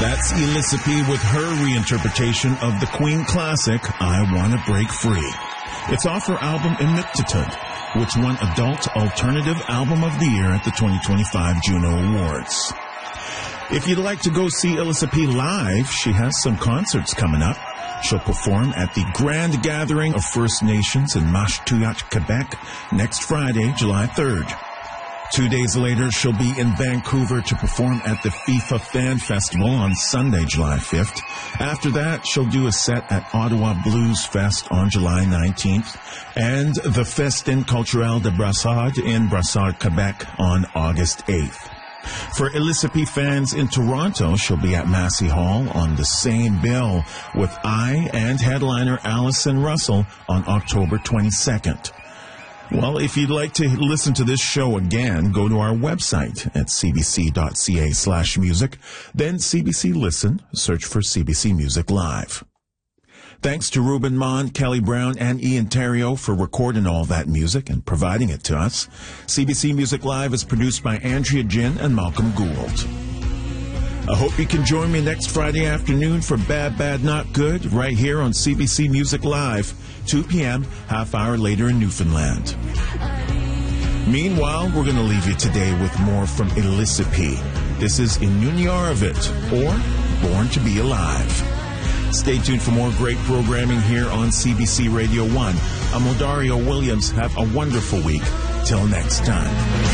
That's Elissa P with her reinterpretation of the Queen classic, I Wanna Break Free. It's off her album Immictitude, which won Adult Alternative Album of the Year at the 2025 Juno Awards. If you'd like to go see Elissa P live, she has some concerts coming up. She'll perform at the Grand Gathering of First Nations in Mashtuyat, Quebec, next Friday, July 3rd. 2 days later, she'll be in Vancouver to perform at the FIFA Fan Festival on Sunday, July 5th. After that, she'll do a set at Ottawa Blues Fest on July 19th and the Festin Culturel de Brassard in Brassard, Quebec on August 8th. For Elissa P fans in Toronto, she'll be at Massey Hall on the same bill with I and headliner Allison Russell on October 22nd. Well, if you'd like to listen to this show again, go to our website at cbc.ca/music, then CBC Listen, search for CBC Music Live. Thanks to Ruben Mon, Kelly Brown, and Ian Terrio for recording all that music and providing it to us. CBC Music Live is produced by Andrea Jin and Malcolm Gould. I hope you can join me next Friday afternoon for Bad, Bad, Not Good, right here on CBC Music Live, 2 p.m., half hour later in Newfoundland. Meanwhile, we're going to leave you today with more from Elissa P. This is Inunyarvit, or Born to Be Alive. Stay tuned for more great programming here on CBC Radio 1. I'm Odario Williams. Have a wonderful week. Till next time.